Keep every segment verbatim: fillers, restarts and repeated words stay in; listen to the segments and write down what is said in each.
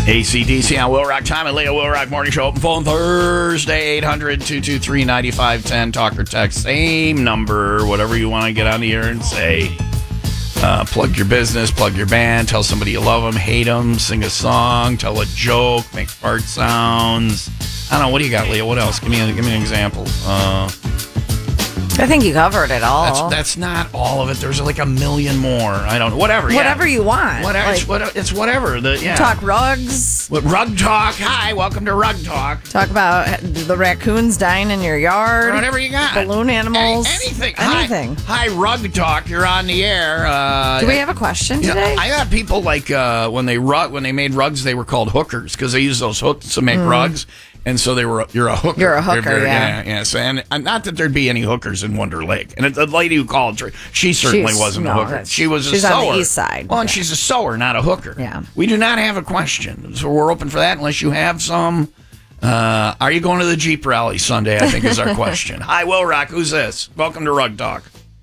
A C D C on Will Rock Time and Leah Will Rock Morning Show. Open phone Thursday, eight hundred, two two three, nine five one zero. Talk or text, same number, whatever you want to get on the air and say. Uh, plug your business, plug your band, tell somebody you love them, hate them, sing a song, tell a joke, make fart sounds. I don't know. What do you got, Leah? What else? Give me a, give me an example. Uh, I think you covered it all. That's, that's not all of it. There's like a million more. I don't know. Whatever. Whatever yeah. you want. Whatever. Like, it's, what, it's whatever. The, yeah. Talk rugs. What, rug talk. Hi, welcome to Rug Talk. Talk about the raccoons dying in your yard. Whatever you got. Balloon animals. A- anything. Anything. Hi, hi, Rug Talk. You're on the air. Uh, Do we have a question today? You know, I got people like uh, when they rug when they made rugs, they were called hookers because they used those hooks to make mm. rugs. And so they were. You're a hooker. You're a hooker, yeah. yeah, yeah. So, and, and not that there'd be any hookers in Wonder Lake. And the lady who called, she certainly she's, wasn't no, a hooker. She was a she's sewer. on the east side. Well, and yeah. she's a sewer, not a hooker. Yeah. We do not have a question, so we're open for that unless you have some. Uh, are you going to the Jeep rally Sunday? I think is our question. Hi, Will Rock. Who's this? Welcome to Rug Talk.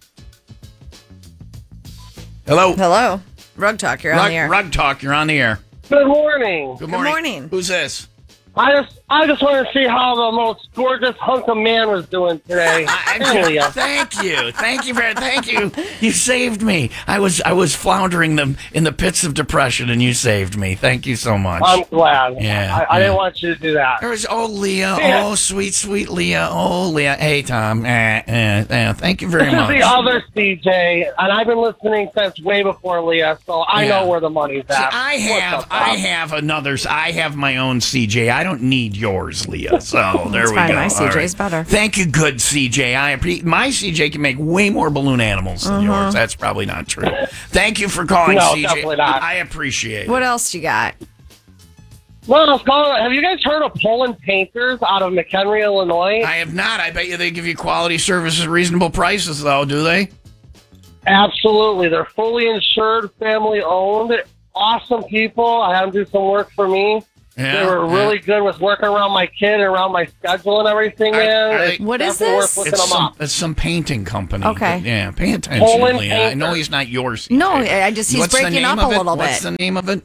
Hello. Hello. Rug Talk. You're Rug, on the air. Rug Talk. You're on the air. Good morning. Good morning. Good morning. Who's this? I just I just want to see how the most gorgeous hunk of man was doing today. I, I, thank you, thank you, very, thank you. You saved me. I was I was floundering them in the pits of depression, and you saved me. Thank you so much. I'm glad. Yeah, I, yeah. I didn't want you to do that. There was oh Leah, Yeah. oh sweet sweet Leah, oh Leah. Hey Tom, eh, eh, eh, thank you very This much. is the other C J, and I've been listening since way before Leah, so I Yeah. know where the money's See, at. I have What's up, I Tom? have another. I have my own C J. I don't need yours, Leah. So there It's we fine. go. My All C J's right. better. Thank you, good C J. I appre- my C J can make way more balloon animals than Uh-huh. yours. That's probably not true. Thank you for calling, No, C J. definitely not. I appreciate it. What else you got? Well, I was calling, have you guys heard of Poland Painters out of McHenry, Illinois? I have not. I bet you they give you quality service at reasonable prices, though, do they? Absolutely. They're fully insured, family owned, awesome people. I had them do some work for me. Yeah, They were yeah. really good with working around my kid and around my schedule and everything, Are- man. are they- It's What is definitely this? worth looking It's them some, up. it's some painting company. Okay. But, yeah, pay attention, Poland Leah. I know Painter. he's not your C J. No, I just he's What's the breaking name up of a it? little What's bit. the name of it?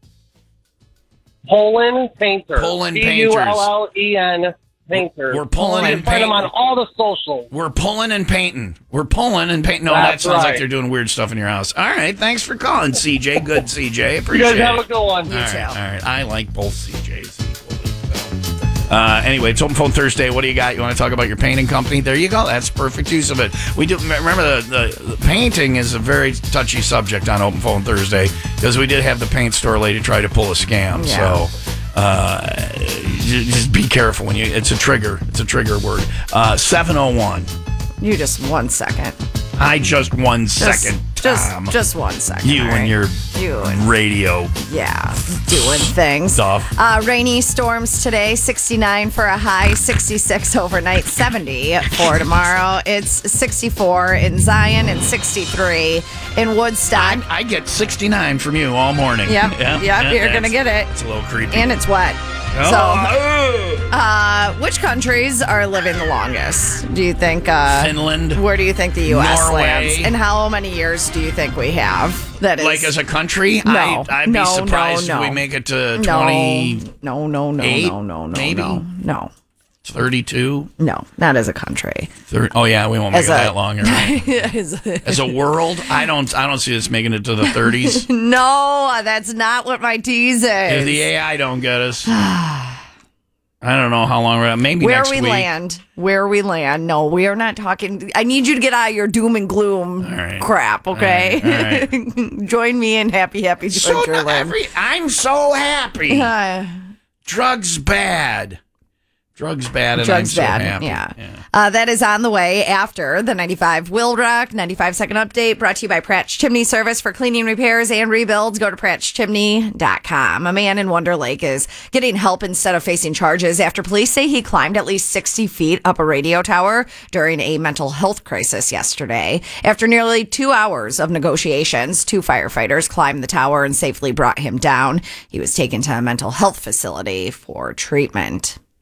Poland Painter. Poland P U L L E N Painters. Painter. We're pulling You and can find them on painting. all the socials. We're pulling and painting. We're pulling and painting. No, That's that sounds like right. they're doing weird stuff in your house. All right, thanks for calling, C J. Good, C J. You Appreciate guys have a it. good one. All right, all right. I like both C Js equally. So. Uh, anyway, it's Open Phone Thursday. What do you got? You want to talk about your painting company? There you go. That's perfect use of it. We do remember the, the, the painting is a very touchy subject on Open Phone Thursday because we did have the paint store lady try to pull a scam. Yeah. So. Uh, j- just be careful when you. It's a trigger. It's a trigger word. Uh, seven oh one. You just one second. I just one Just, second. just, Tom. just one second. you all and right? your You and radio yeah, doing things. stuff. Uh, rainy storms today, sixty-nine for a high, sixty-six overnight, seventy for tomorrow. It's sixty-four in Zion and sixty-three in Woodstock. I, I get sixty-nine from you all morning. Yep, yep, you're gonna that's- get it. It's a little creepy. And it's wet. Oh, So, oh. uh, which countries are living the longest? Do you think? Uh, Finland. Where do you think the U S Norway. lands? And how many years do you think we have? That is Like as a country, No, I, I'd no, be surprised no, if we no. make it to no, twenty, no, no, no, eight, no, no, no, maybe? no, no, thirty-two. no, not as a country. thirty, oh yeah, we won't make As it a- that long. Right? As a- As a world, I don't, I don't see us making it to the thirties. no, that's not what my tease If is. the A I don't get us, I don't know how long we're at. Maybe Where next we week. land, where we land. No, we are not talking. I need you to get out of your doom and gloom right. crap, okay? All right, all Join me in happy, happy So Jointerland. every, I'm so happy. Uh, Drugs bad. Drugs bad, and Drugs I'm so bad, happy. yeah. Uh, that is on the way after the ninety-five Will Rock ninety-five second update brought to you by Pratch Chimney Service for cleaning, repairs, and rebuilds. Go to pratch chimney dot com. A man in Wonder Lake is getting help instead of facing charges after police say he climbed at least sixty feet up a radio tower during a mental health crisis yesterday. After nearly two hours of negotiations, two firefighters climbed the tower and safely brought him down. He was taken to a mental health facility for treatment.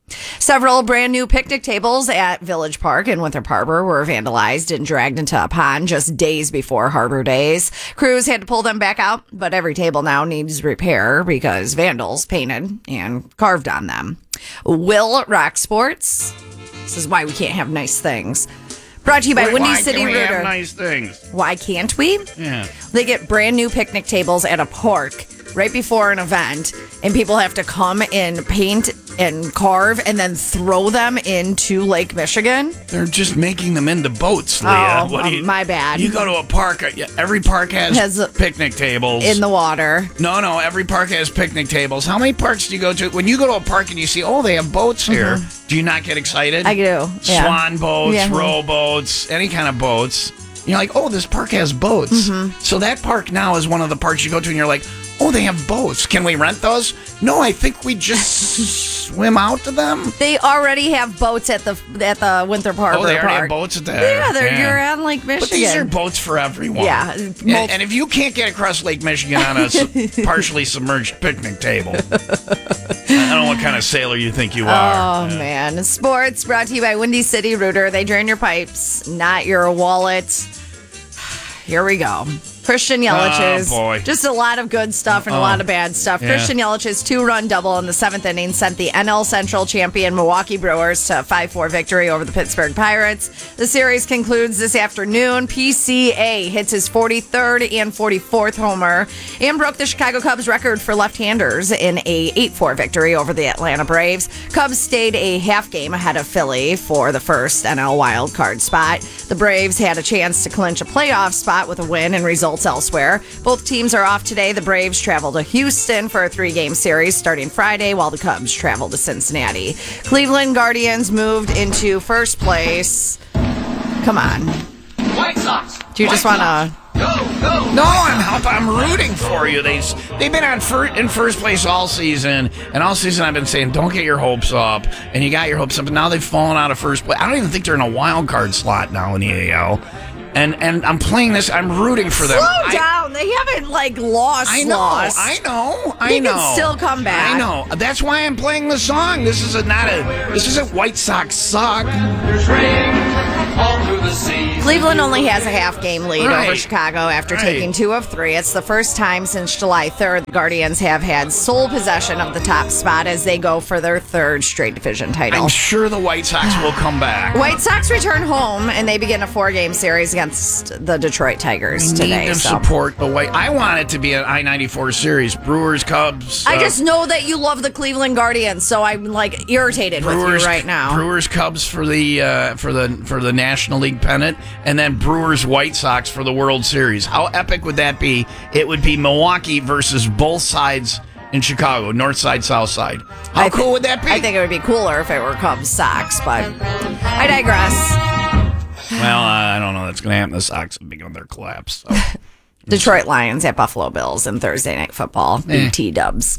Several brand new picnic tables at Village Park in Winthrop Harbor were vandalized and dragged into a pond just days before Harbor Days. Crews had to pull them back out, but every table now needs repair because vandals painted and carved on them. Will Rock Sports. This is why we can't have nice things. Brought to you by Why- Windy why City can we Rooter. have nice things? Why can't we? Yeah. They get brand new picnic tables at a park right before an event, and people have to come and paint and carve and then throw them into Lake Michigan. They're just making them into boats, Leah. Oh, What do um, my bad. You go to a park. uh, Every park has, Has a- picnic tables. In the water. no, no. Every park has picnic tables. How many parks do you go to? When you go to a park and you see, oh, they have boats here. Do you not get excited? I do, yeah. Swan boats, Yeah. rowboats, any kind of boats. You're like, oh, this park has boats. Mm-hmm. So that park now is one of the parks you go to, and you're like, oh, they have boats. Can we rent those? No, I think we just swim out to them. They already have boats at the at the Winthrop Harbor Oh, they already Park. have boats at there. Yeah, they're, you're on Lake Michigan. But these are boats for everyone. Yeah. And, Mul- and if you can't get across Lake Michigan on a su- partially submerged picnic table, I don't know what kind of sailor you think you are. Oh, man. Sports brought to you by Windy City Rooter. They drain your pipes, not your wallet. Here we go. Christian Yelich's. Oh, boy. Just a lot of good stuff and a Oh. lot of bad stuff. Yeah. Christian Yelich's two-run double in the seventh inning sent the N L Central champion Milwaukee Brewers to a five four victory over the Pittsburgh Pirates. The series concludes this afternoon. P C A hits his forty-third and forty-fourth homer and broke the Chicago Cubs record for left-handers in a eight four victory over the Atlanta Braves. Cubs stayed a half game ahead of Philly for the first N L wild card spot. The Braves had a chance to clinch a playoff spot with a win and results elsewhere. Both teams are off today. The Braves travel to Houston for a three-game series starting Friday, while the Cubs travel to Cincinnati. Cleveland Guardians moved into first place. Come on. White Sox. Do you just want to... Go, go. No, I'm help. I'm rooting for you. They they've been on fir- in first place all season, and all season I've been saying, don't get your hopes up. And you got your hopes up, and now they've fallen out of first place. I don't even think they're in a wild card slot now in the A L. And and I'm playing this. I'm rooting for them. Slow I- down. They haven't, like, lost, I know, lost. I know, I They can know. still come back. I know. That's why I'm playing the song. This is a, not a. This isn't White Sox suck. There's rain all through the sea. Cleveland only has a half game lead Right. over Chicago after Right. taking two of three. It's the first time since July third the Guardians have had sole possession of the top spot as they go for their third straight division title. I'm sure the White Sox will come back. White Sox return home and they begin a four game series against the Detroit Tigers We today. need to so. support the White. I want it to be an I ninety-four series. Brewers, Cubs. I uh, just know that you love the Cleveland Guardians, so I'm like irritated with you right now. Brewers, Cubs for the uh, for the for the National League pennant, and then Brewers, White Sox for the World Series. How epic would that be? It would be Milwaukee versus both sides in Chicago, North Side, South Side. How I thi- cool would that be? I think it would be cooler if it were Cubs Sox, but I digress. Well, I don't know. That's going to happen. The Sox have begun their collapse. So. Detroit Lions at Buffalo Bills in Thursday Night Football. Eh. B T Dubs.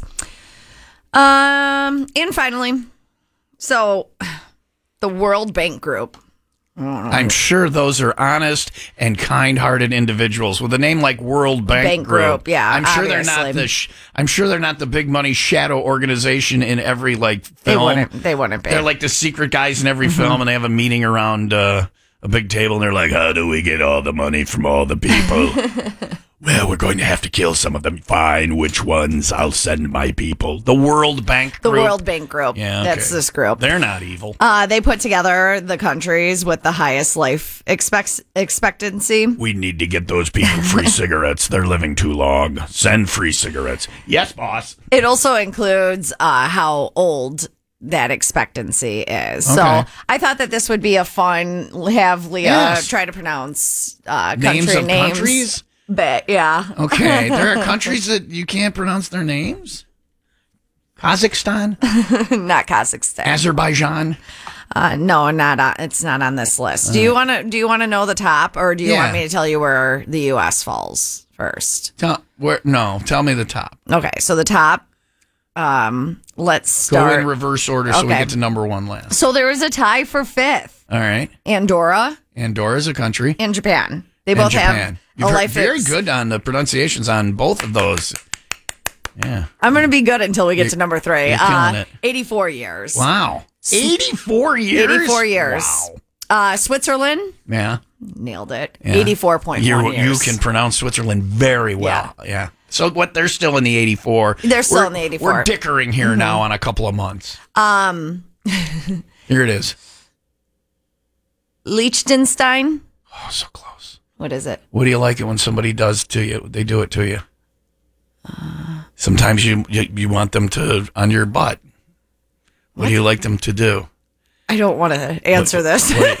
Um, and finally, so the World Bank Group. I'm sure those are honest and kind-hearted individuals with a name like World Bank, Bank Group, yeah, I'm sure they're not obviously. the. Sh- I'm sure they're not the big money shadow organization in every like They film. wouldn't. They wouldn't be. They're like the secret guys in every Mm-hmm. film, and they have a meeting around uh, a big table, and they're like, "How do we get all the money from all the people?" Well, we're going to have to kill some of them. Fine, which ones? I'll send my people. The World Bank the Group. World Bank Group. Yeah, okay. That's this group. They're not evil. Uh, they put together the countries with the highest life expect- expectancy. We need to get those people free cigarettes. They're living too long. Send free cigarettes. Yes, boss. It also includes uh, how old that expectancy is. So Okay. I thought that this would be a fun have Leah Yes. try to pronounce uh, country Names of names. countries? But yeah. Okay, there are countries that you can't pronounce their names. Kazakhstan, Not Kazakhstan. Azerbaijan. Uh, no, not on, it's not on this list. Do you want to do you want to know the top, or do you Yeah. want me to tell you where the U S falls first? Tell where? No, tell me the top. Okay, so the top. Um, let's Go start. in reverse order so we Okay. get to number one last. So there is a tie for fifth. All right. Andorra Andorra's a country. and Japan. They And both Japan. have You've a heard life. very ex- good on the pronunciations on both of those. Yeah. I'm going to be good until we get to number three. you're killing uh, it. eighty-four years. Wow. eighty-four years? eighty-four years. Wow. Uh, Switzerland, Yeah. nailed it. Yeah. eighty-four point one You, years. you can pronounce Switzerland very well. Yeah. yeah. So what? They're still in the eighty-four. They're still We're- in the eighty-four. We're dickering here mm-hmm. now on a couple of months. Um, Here it is. Liechtenstein. Oh, so close. What is it? What do you like it when somebody does to you? They do it to you. Uh, Sometimes you, you you want them to on your butt. What, what do you like them to do? I don't want to answer what, this. What,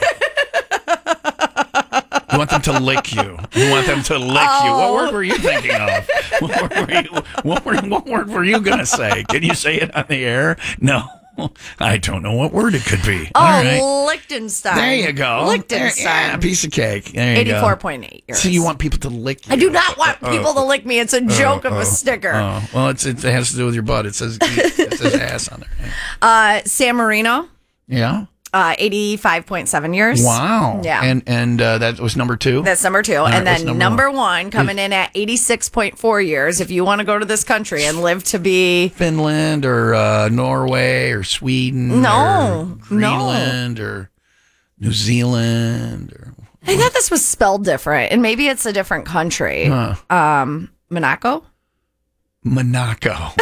you want them to lick you. You want them to lick oh. you. What word were you thinking of? What word were you, what word, what word were you going to say? Can you say it on the air? No. I don't know what word it could be. Oh, All right. Liechtenstein. There you go. Liechtenstein. There, yeah, a piece of cake. There you eighty-four point eight years. So you want people to lick you. I do not want people uh, to lick me. It's a joke uh, of a uh, sticker. Uh, well, it's, it has to do with your butt. It says it says ass on there. Yeah. Uh, San Marino. Yeah. Uh, eighty-five point seven years. Wow. Yeah. And and uh, that was number two? That's number two. Right, and then number, number one? one coming in at eighty-six point four years. If you want to go to this country and live to be... Finland or uh, Norway or Sweden no, or Greenland no. or New Zealand. Or I thought this was spelled different, and maybe it's a different country. Huh. Um, Monaco? Monaco.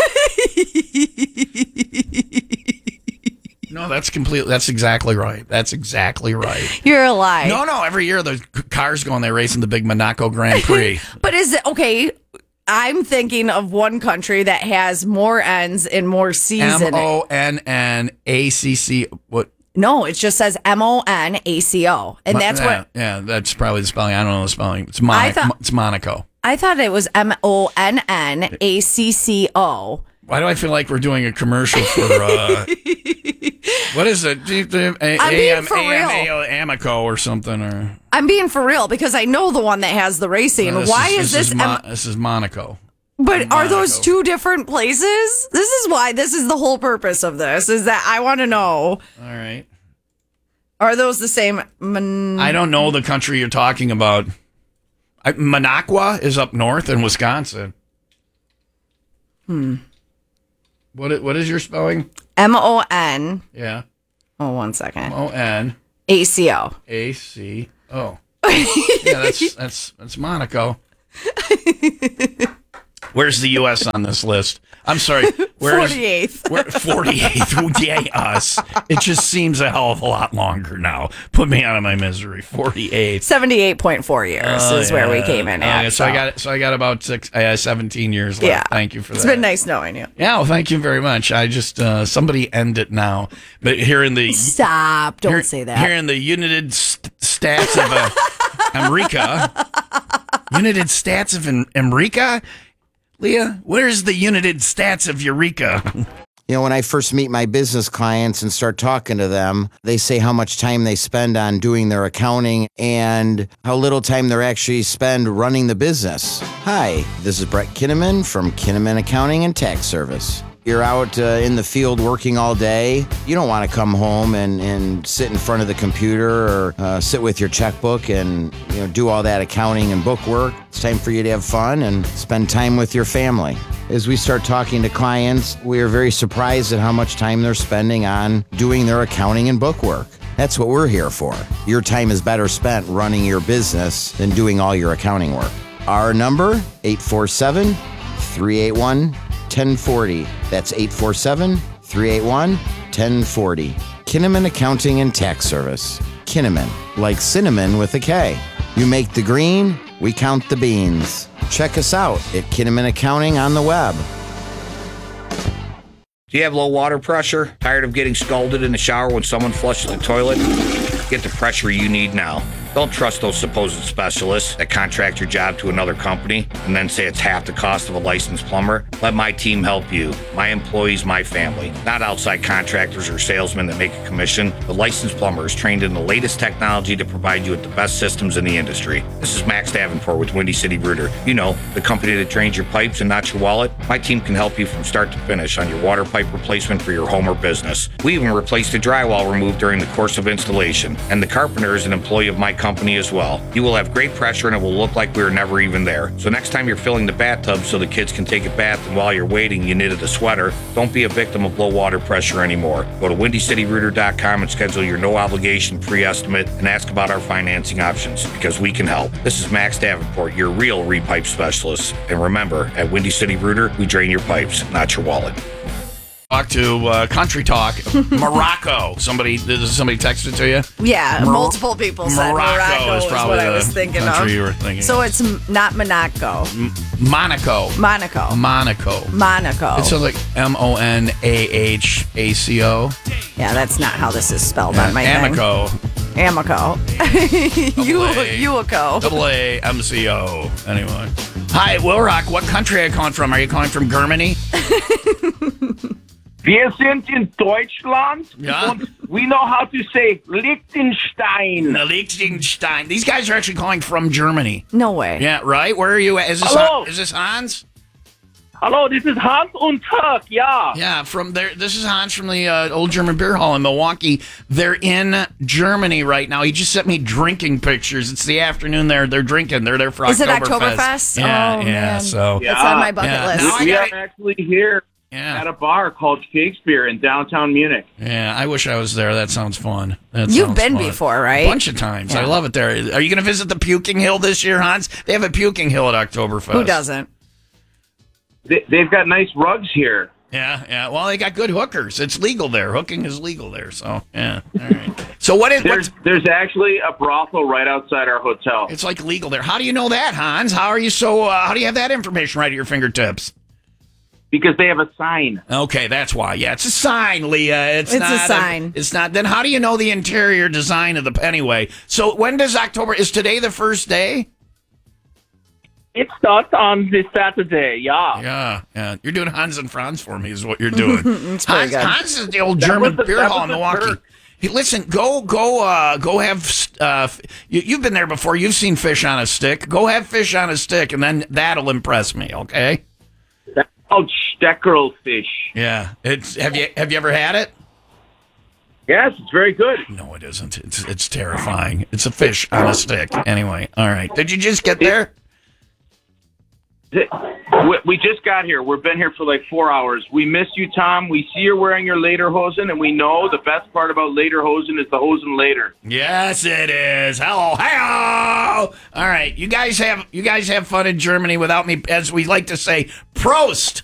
No, that's completely. That's exactly right. That's exactly right. You're a lie. No, no. Every year the cars go and they race in the big Monaco Grand Prix. But is it okay? I'm thinking of one country that has more N's and more C's in it. M O N N A C C. What? No, it just says M O N A C O, and that's yeah, what. Yeah, that's probably the spelling. I don't know the spelling. It's Monaco. Thought, it's Monaco. I thought it was M O N N A C C O. Why do I feel like we're doing a commercial for, uh, what is it? A- I'm being A- for A- real. A- Amico or something? Or I'm being for real because I know the one that has the racing. No, this Why is, is this? this? Is Mo- M- this is Monaco. But Monaco. Are those two different places? This is why, this is the whole purpose of this, is that I want to know. All right. Are those the same? Mon- I don't know the country you're talking about. I, Managua is up north in Wisconsin. Hmm. What What is your spelling? M O N. Yeah. Oh, one second. M O N. A C O. A C O. Yeah, that's that's that's Monaco. Where's the U S on this list? I'm sorry. Where's, forty-eighth. Where, forty-eighth. Yay, us. It just seems a hell of a lot longer now. Put me out of my misery. forty-eighth. seventy-eight point four years uh, is yeah. where we came in at. Okay, so, so I got so I got about six, uh, seventeen years left. Yeah. Thank you for it's that. It's been nice knowing you. Yeah, well, thank you very much. I just, uh, somebody end it now. But here in the... Stop. Don't here, say that. Here in the United st- Stats of uh, America. United Stats of Am- America? Leah, where's the United Stats of Eureka? You know, when I first meet my business clients and start talking to them, they say how much time they spend on doing their accounting and how little time they actually spend running the business. Hi, this is Brett Kinnaman from Kinnaman Accounting and Tax Service. You're out uh, in the field working all day. You don't want to come home and, and sit in front of the computer or uh, sit with your checkbook and you know do all that accounting and book work. It's time for you to have fun and spend time with your family. As we start talking to clients, we are very surprised at how much time they're spending on doing their accounting and book work. That's what we're here for. Your time is better spent running your business than doing all your accounting work. Our number, eight four seven, three eight one, one oh four oh. That's eight four seven, three eight one, one oh four oh. Kinnaman Accounting and Tax Service. Kinnaman, like cinnamon with a K. You make the green, we count the beans. Check us out at Kinnaman Accounting on the web. Do you have low water pressure? Tired of getting scalded in the shower when someone flushes the toilet? Get the pressure you need now. Don't trust those supposed specialists that contract your job to another company and then say it's half the cost of a licensed plumber. Let my team help you. My employees, my family. Not outside contractors or salesmen that make a commission. The licensed plumber is trained in the latest technology to provide you with the best systems in the industry. This is Max Davenport with Windy City Rooter. You know, the company that drains your pipes and not your wallet. My team can help you from start to finish on your water pipe replacement for your home or business. We even replaced the drywall removed during the course of installation. And the carpenter is an employee of my company. company as well. You will have great pressure and it will look like we were never even there. So next time you're filling the bathtub so the kids can take a bath and while you're waiting you knitted a sweater, don't be a victim of low water pressure anymore. Go to windy city rooter dot com and schedule your no obligation free estimate and ask about our financing options because we can help. This is Max Davenport, your real repipe specialist. And remember, at Windy City Rooter, we drain your pipes, not your wallet. Talk to uh, Country Talk, Morocco. Somebody, did somebody texted to you? Yeah, Mor- multiple people said Morocco Morocco is is probably what I the was thinking country of. you were thinking So of. it's m- not Monaco. Monaco. Monaco. Monaco. Monaco. It sounds like M O N A H A C O. Yeah, that's not how this is spelled on my thing. Amico. Amico. You, A. Uico. Double A M C O. Anyway. Hi, Will Rock. What country are you calling from? Are you calling from Germany? Wir sind in Deutschland Ja. und we know how to say Liechtenstein. Liechtenstein. These guys are actually calling from Germany. No way. Yeah, right? Where are you at? Is this, Hello. is this Hans? Hello, this is Hans und Turk, yeah. Yeah, from there. This is Hans from the uh, Old German Beer Hall in Milwaukee. They're in Germany right now. He just sent me drinking pictures. It's the afternoon there. They're drinking. They're there for Is it Oktoberfest. Oktoberfest? Yeah, Oh, yeah. man. So Yeah. It's on my bucket Yeah. list. Now I we gotta- are actually here yeah, at a bar called Shakespeare in downtown Munich. yeah. I wish I was there. That sounds fun. That You've sounds been fun. before, right? A bunch of times. I Yeah. love it there. Are you going to visit the Puking Hill this year, Hans? They have a Puking Hill at Oktoberfest. Who doesn't? They, they've got nice rugs here. Yeah, yeah. Well, they got good hookers. It's legal there. Hooking is legal there. So, yeah. All right. So, what is There's what's, there's actually a brothel right outside our hotel. it's like legal there? How do you know that, Hans? How are you so? Uh, how do you have that information right at your fingertips? Because they have a sign. Okay, that's why. Yeah, it's a sign, Leah. It's, It's a not sign. it's not. Then how do you know the interior design of the anyway? So, when does October? Is today the first day? It starts on this Saturday, yeah. Yeah, yeah. You're doing Hans and Franz for me, is what you're doing. It's pretty Hans, good. Hans is the old That German was the- beer that hall in was the Milwaukee. perk. Hey, listen, go, go, uh, go have. Uh, you, you've been there before. You've seen fish on a stick. Go have fish on a stick, and then that'll impress me. Okay? That's called steckerl fish. Yeah. It's have you have you ever had it? Yes, it's very good. No, it isn't. It's it's terrifying. It's a fish on a stick. Anyway, all right. Did you just get there? We- We just got here. We've been here for like four hours. We miss you, Tom. We see you're wearing your Lederhosen, and we know the best part about Lederhosen is the hosen later. Yes, it is. Hello, hello. All right, you guys have you guys have fun in Germany without me, as we like to say. Prost.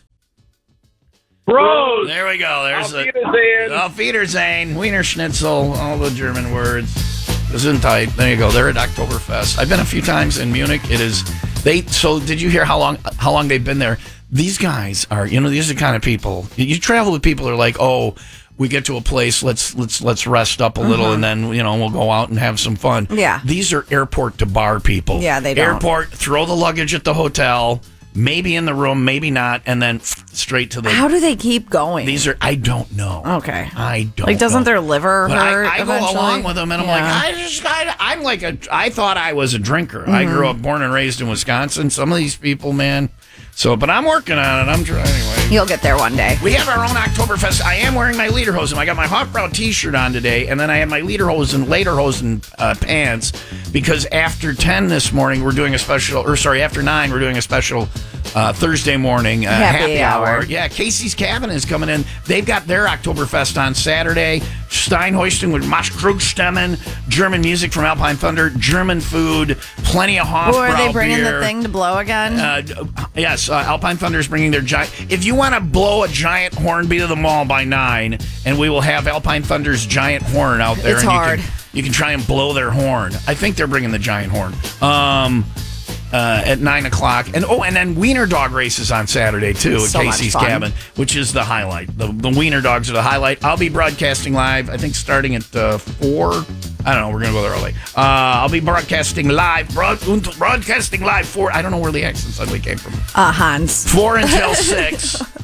Bros! There we go. There's Auf a Wiedersehen. Auf Wiedersehen, Wiener Schnitzel, all the German words. Gesundheit. There you go. They're at Oktoberfest. I've been a few times in Munich. It is they. So did you hear how long how long they've been there? These guys are, you know, these are the kind of people you, you travel with. People who are like, oh, we get to a place, let's let's let's rest up a little, and then you know we'll go out and have some fun. Yeah. These are airport to bar people. Yeah, they don't. Airport, throw the luggage at the hotel, maybe in the room, maybe not, and then straight to the. How do they keep going? These are I don't know. Okay. I don't Like, doesn't know. their liver But hurt I, I go eventually? along with them, and I'm Yeah. like, I just, I, I'm like a, I thought I was a drinker. I Mm-hmm. grew up, born and raised in Wisconsin. Some of these people, man. So, but I'm working on it. I'm trying anyway. You'll get there one day. We have our own Oktoberfest. I am wearing my Lederhosen. I got my Hofbrau t-shirt on today, and then I have my Lederhosen, Lederhosen uh, pants, because after ten this morning, we're doing a special, or sorry, after nine, we're doing a special uh, Thursday morning uh, Happy happy, hour. hour. Yeah, Casey's Cabin is coming in. They've got their Oktoberfest on Saturday. Steinhoisting with Maschkrugstemmen, German music from Alpine Thunder, German food, plenty of Hofbrau Or are they bringing beer. the thing to blow again? Uh, yes, uh, Alpine Thunder is bringing their giant. If you want to blow a giant horn, be to the mall by nine, and we will have Alpine Thunder's giant horn out there. It's and hard. You can, you can try and blow their horn. I think they're bringing the giant horn. Um. Uh, at nine o'clock, and oh, and then Wiener Dog races on Saturday too So at much Casey's fun. Cabin, which is the highlight. The, the Wiener Dogs are the highlight. I'll be broadcasting live. I think starting at uh, four. I don't know. We're gonna go there early. Uh, I'll be broadcasting live. Broad, broadcasting live four. I don't know where the accent suddenly came from. uh, Hans. Four until six. Uh,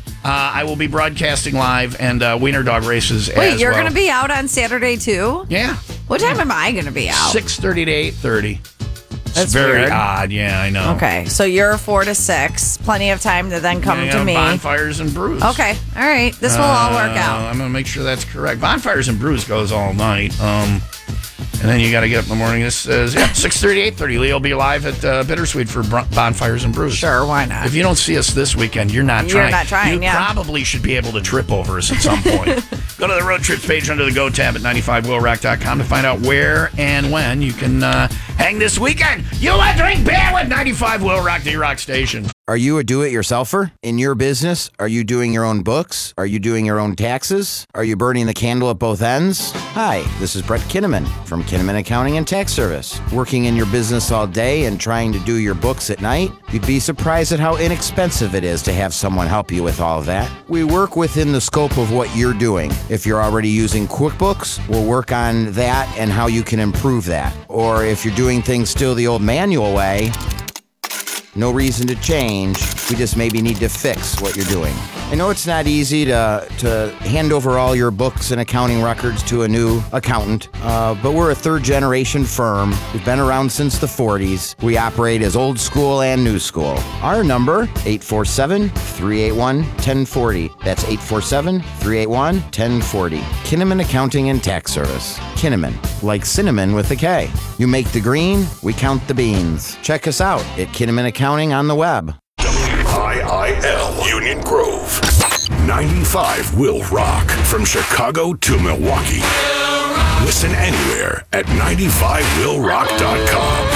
I will be broadcasting live and uh, Wiener Dog races. Wait, as you're well. going to be out on Saturday too? Yeah, What time am I going to be out? six thirty to eight thirty. That's very weird. odd. Yeah, I know. Okay, so you're four to six. Plenty of time to then come Yeah, to me. Bonfires and brews. Okay, all right. This will all work Uh, out. I'm gonna make sure that's correct. Bonfires and brews goes all night. Um, And then you got to get up in the morning. This is, yeah, six thirty, eight thirty. Leo will be live at uh, Bittersweet for Br- Bonfires and Brews. Sure, why not? If you don't see us this weekend, you're not You're trying. not trying, You yeah. probably should be able to trip over us at some point. Go to the road trips page under the Go tab at ninety-five will rock dot com to find out where and when you can uh, hang this weekend. You want to drink beer with ninety-five Will Rock, the Rock Station. Are you a do-it-yourselfer? In your business, are you doing your own books? Are you doing your own taxes? Are you burning the candle at both ends? Hi, this is Brett Kinnaman from Kinnaman Accounting and Tax Service. Working in your business all day and trying to do your books at night? You'd be surprised at how inexpensive it is to have someone help you with all of that. We work within the scope of what you're doing. If you're already using QuickBooks, we'll work on that and how you can improve that. Or if you're doing things still the old manual way, no reason to change. We just maybe need to fix what you're doing. I know it's not easy to to hand over all your books and accounting records to a new accountant, uh, but we're a third-generation firm. We've been around since the forties. We operate as old school and new school. Our number, eight four seven, three eight one, one zero four zero. That's eight four seven, three eight one, one zero four zero. Kinnaman Accounting and Tax Service. Kinnaman, like cinnamon with a K. You make the green, we count the beans. Check us out at Kinnaman Accounting on the web. I I L Union Grove. ninety-five Will Rock. From Chicago to Milwaukee. Listen anywhere at ninety-five will rock dot com.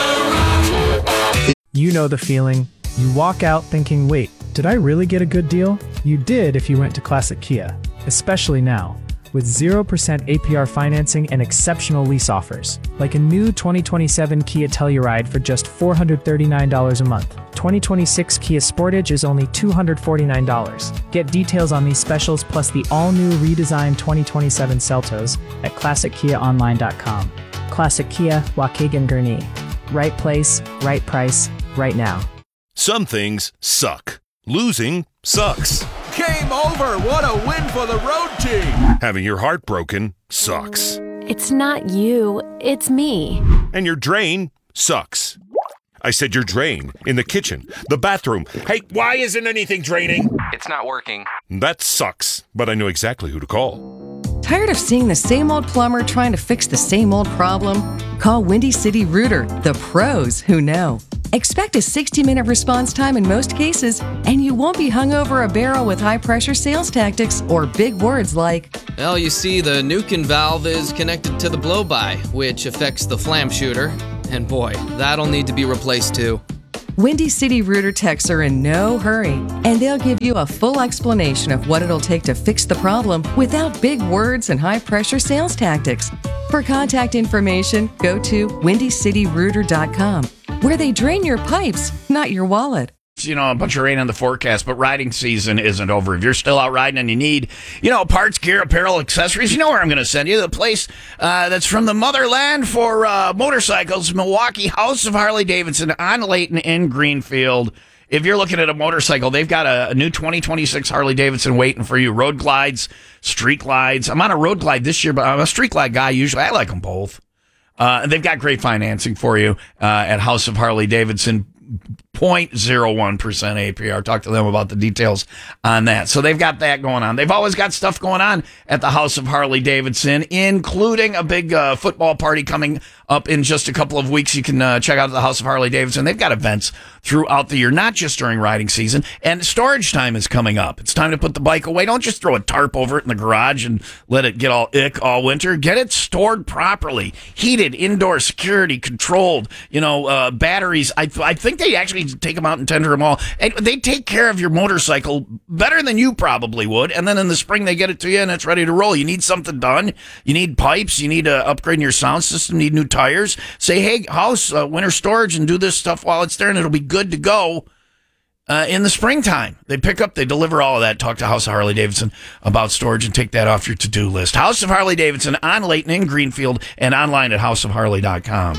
You know the feeling. You walk out thinking, wait, did I really get a good deal? You did if you went to Classic Kia, especially now. With zero percent A P R financing and exceptional lease offers, like a new twenty twenty-seven Kia Telluride for just four hundred thirty-nine dollars a month. twenty twenty-six Kia Sportage is only two hundred forty-nine dollars. Get details on these specials plus the all-new redesigned twenty twenty-seven Seltos at classic kia online dot com. Classic Kia, Waukegan Gurnee. Right place, right price, right now. Some things suck. Losing sucks. Game over! What a win for the road team! Having your heart broken sucks. It's not you, it's me. And your drain sucks. I said your drain. In the kitchen, the bathroom. Hey, why isn't anything draining? It's not working. That sucks, but I know exactly who to call. Tired of seeing the same old plumber trying to fix the same old problem? Call Windy City Rooter, the pros who know. Expect a sixty-minute response time in most cases, and you won't be hung over a barrel with high-pressure sales tactics or big words like, well, you see, the Nukin valve is connected to the blow-by, which affects the flam shooter. And boy, that'll need to be replaced too. Windy City Rooter techs are in no hurry, and they'll give you a full explanation of what it'll take to fix the problem without big words and high-pressure sales tactics. For contact information, go to windy city rooter dot com, where they drain your pipes, not your wallet. You know, a bunch of rain on the forecast, but riding season isn't over. If you're still out riding and you need, you know, parts, gear, apparel, accessories, you know where I'm going to send you. The place uh, that's from the motherland for uh, motorcycles, Milwaukee House of Harley Davidson on Layton in Greenfield. If you're looking at a motorcycle, they've got a, a new twenty twenty-six Harley Davidson waiting for you. Road glides, street glides. I'm on a road glide this year, but I'm a street glide guy usually. I like them both. Uh, and they've got great financing for you uh, at House of Harley Davidson. zero point zero one percent A P R. Talk to them about the details on that. So they've got that going on. They've always got stuff going on at the House of Harley Davidson, including a big uh, football party coming up in just a couple of weeks. You can uh, check out the House of Harley Davidson. They've got events throughout the year, not just during riding season. And storage time is coming up. It's time to put the bike away. Don't just throw a tarp over it in the garage and let it get all ick all winter. Get it stored properly, heated, indoor, security controlled. You know, uh, batteries. I I think they actually take them out and tender them all. And they take care of your motorcycle better than you probably would. And then in the spring, they get it to you and it's ready to roll. You need something done. You need pipes. You need to upgrade your sound system. You need new tires. Say, hey, house, uh, winter storage, and do this stuff while it's there, and it'll be good to go uh, in the springtime. They pick up, they deliver all of that. Talk to House of Harley Davidson about storage and take that off your to-do list. House of Harley Davidson on Layton in Greenfield and online at house of harley dot com.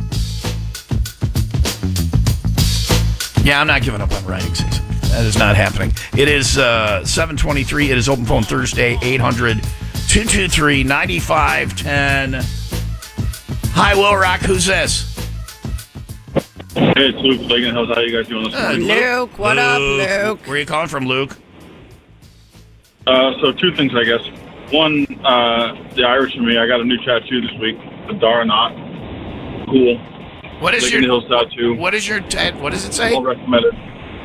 Yeah, I'm not giving up on riding season. That is not happening. It is uh, seven twenty-three. It is Open Phone Thursday, eight hundred, two two three, nine five one zero. Hi, Will Rock. Who's this? Hey, it's Luke Ligon. How's how you guys doing this Uh, morning? Luke, what up, Luke? Where are you calling from, Luke? Uh, so two things, I guess. One, uh, the Irish for me. I got a new tattoo this week. the Dara-Knot. Cool. What is Lake your in the Hills tattoo? What is your ta- what does it say? I'll recommend it.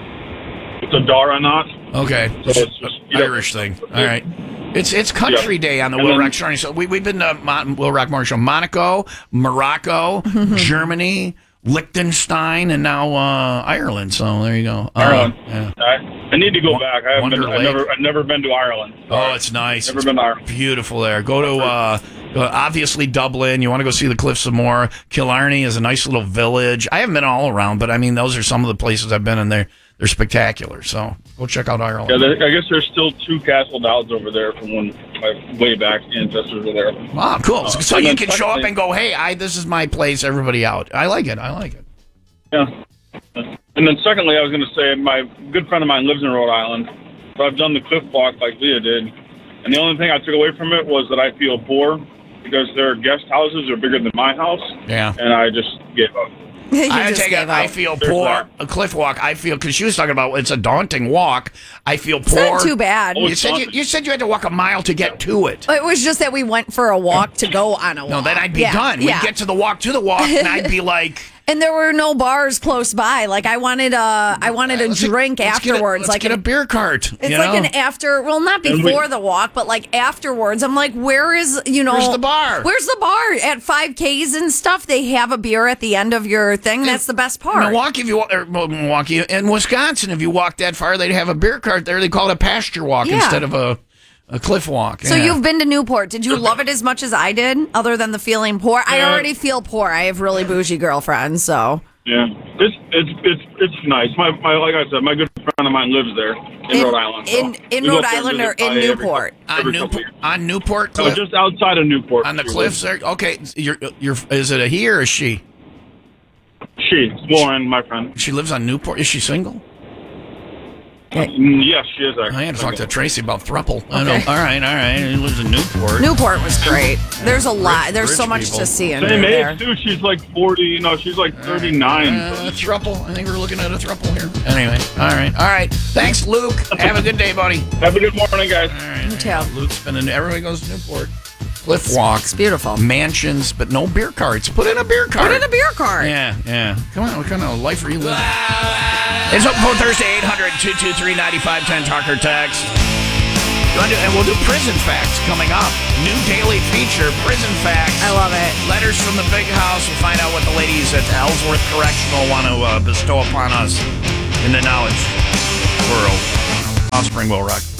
It's a Dara-Knot. Okay, So it's just, you know, Irish thing. All right. It's it's Country Yeah. Day on the And Will then- Rock Morning Show. We, we've been to Mon- Will Rock Morning Show. Monaco, Morocco, Germany, Liechtenstein, and now uh, Ireland. So there you go. Uh, Ireland. yeah. I, I need to go Won- back. I haven't been, Wonder I've Lake. never, I've never been to Ireland. Oh, it's nice. Never It's been to Ireland. beautiful there. Go to uh, uh, obviously Dublin. You want to go see the Cliffs of Moher. Killarney is a nice little village. I haven't been all around, but I mean those are some of the places I've been, and they're they're spectacular. So go check out Ireland. Yeah, there, I guess there's still two Castle Dowds over there from when my way back ancestors were there. Wow, cool. Uh, So and you then can show up secondly- and go, hey, I this is my place. Everybody out. I like it. I like it. Yeah. And then secondly, I was going to say my good friend of mine lives in Rhode Island, but I've done the cliff walk like Leah did, and the only thing I took away from it was that I feel poor because their guest houses are bigger than my house. Yeah. And I just gave up. You I just take gave it. I up. feel There's poor. that. A cliff walk. I feel because she was talking about it's a daunting walk. I feel It's poor. not too bad. Oh, You said you, you said you had to walk a mile to get to it. It was just that we went for a walk to go on a walk. No, then I'd be Yeah, done. We'd yeah. get to the walk to the walk, and I'd be like, And there were no bars close by. Like I wanted a, I wanted a let's drink get- let's get a- afterwards. let's like get an- a beer cart. It's you like know? an after, well, not And we- before the walk, but like afterwards. I'm like, where is, you know, Where's the bar? Where's the bar at five Ks and stuff? They have a beer at the end of your thing. That's the best part. Milwaukee, if you wa- or well, Milwaukee in Wisconsin, if you walk that far, they'd have a beer cart there. They call it a pasture walk Yeah. instead of a, a cliff walk. So Yeah. you've been to Newport. Did you love it as much as I did? Other than the feeling poor, I Yeah. already feel poor. I have really bougie girlfriends, so Yeah, it's it's it's it's nice. My my like I said, my good friend of mine lives there in, In- Rhode Island. so in- in we go Rhode up there and Island visit or in probably every Newport? couple- on every couple Newport, years. on Newport No, Cliff, just outside of Newport. on the she cliffs lives. there. Okay, you're you're is it a he or a she? She, Lauren, my friend. She lives on Newport. Is she single? Mm, yes, she is. Actually. I had to talk to Tracy about thruple. I know. All right, all right. He lives in Newport. Newport was great. There's a lot. There's rich so much people. to see in Same there. age too. She's like forty. You know, she's like thirty-nine. Uh, thruple. I think we're looking at a thruple here. Anyway, all right, all right. Thanks, Luke. Have a good day, buddy. Have a good morning, guys. All right. You too. Luke's been in. Everybody goes to Newport. Cliff walks. It's beautiful. Mansions, but no beer carts. Put in a beer cart. Put in a beer cart. Yeah, yeah. Come on, what kind of life are you living? It's open for Thursday, eight hundred, two two three, nine five one zero, talk or text. And we'll do prison facts coming up. New daily feature, prison facts. I love it. Letters from the big house. We'll find out what the ladies at Ellsworth Correctional want to uh, bestow upon us in the knowledge world. Offspring will rock.